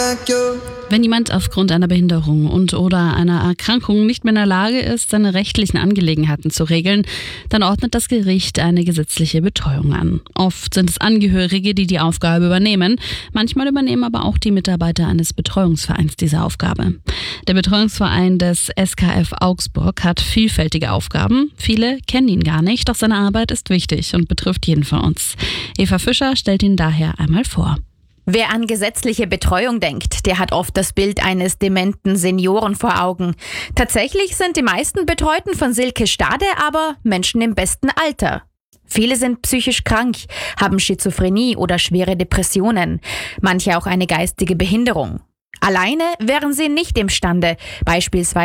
Wenn jemand aufgrund einer Behinderung und/oder einer Erkrankung nicht mehr in der Lage ist, seine rechtlichen Angelegenheiten zu regeln, dann ordnet das Gericht eine gesetzliche Betreuung an. Oft sind es Angehörige, die die Aufgabe übernehmen. Manchmal übernehmen aber auch die Mitarbeiter eines Betreuungsvereins diese Aufgabe. Der Betreuungsverein des SKF Augsburg hat vielfältige Aufgaben. Viele kennen ihn gar nicht, doch seine Arbeit ist wichtig und betrifft jeden von uns. Eva Fischer stellt ihn daher einmal vor. Wer an gesetzliche Betreuung denkt, der hat oft das Bild eines dementen Senioren vor Augen. Tatsächlich sind die meisten Betreuten von Silke Stade aber Menschen im besten Alter. Viele sind psychisch krank, haben Schizophrenie oder schwere Depressionen, manche auch eine geistige Behinderung. Alleine wären sie nicht imstande, beispielsweise